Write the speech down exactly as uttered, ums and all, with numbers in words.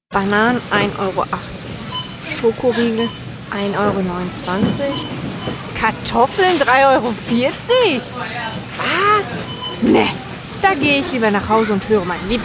Bananen ein Euro achtzig. Schokoriegel ein Euro neunundzwanzig. Kartoffeln drei Euro vierzig. Was? Ne, da gehe ich lieber nach Hause und höre meinen Lieblings